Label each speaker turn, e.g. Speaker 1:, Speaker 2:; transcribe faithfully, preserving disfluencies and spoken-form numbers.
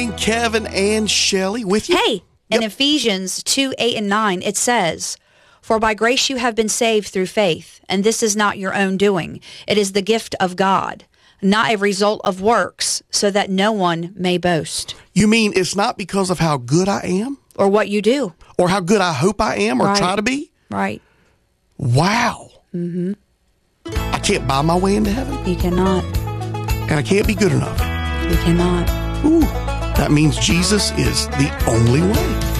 Speaker 1: Kevin and Shelley with you.
Speaker 2: Hey, in
Speaker 1: Yep.
Speaker 2: Ephesians two, eight, and nine, it says, "For by grace you have been saved through faith, and this is not your own doing. It is the gift of God, not a result of works, so that no one may boast."
Speaker 1: You mean it's not because of how good I am?
Speaker 2: Or what you do.
Speaker 1: Or how good I hope I am or
Speaker 2: Right.
Speaker 1: try to be?
Speaker 2: Right.
Speaker 1: Wow. Mm-hmm. I can't buy my way into heaven,
Speaker 2: You cannot.
Speaker 1: and I can't be good enough.
Speaker 2: You cannot.
Speaker 1: Ooh, that means Jesus is the only way.